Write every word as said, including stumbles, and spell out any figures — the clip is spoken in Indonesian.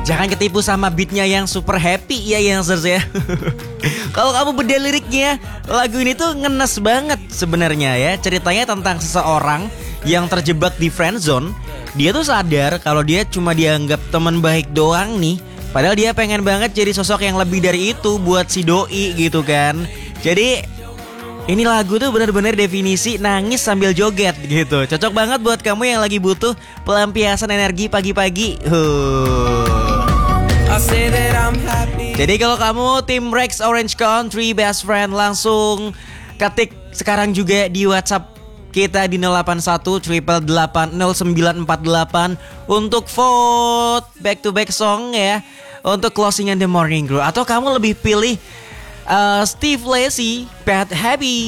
Jangan ketipu sama beatnya yang super happy ya youngsters ya. Kalau kamu beda liriknya, lagu ini tuh ngenes banget sebenarnya ya. Ceritanya tentang seseorang yang terjebak di friendzone. Dia tuh sadar kalau dia cuma dianggap teman baik doang nih, padahal dia pengen banget jadi sosok yang lebih dari itu buat si doi gitu kan. Jadi ini lagu tuh benar-benar definisi nangis sambil joget gitu. Cocok banget buat kamu yang lagi butuh pelampiasan energi pagi-pagi. Huh. Jadi kalau kamu tim Rex Orange Country Best Friend, langsung ketik sekarang juga di WhatsApp kita di nol delapan satu delapan delapan nol sembilan empat delapan untuk vote back to back song ya, untuk Closing in the Morning Crew. Atau kamu lebih pilih uh, Steve Lacy, Bad Habit.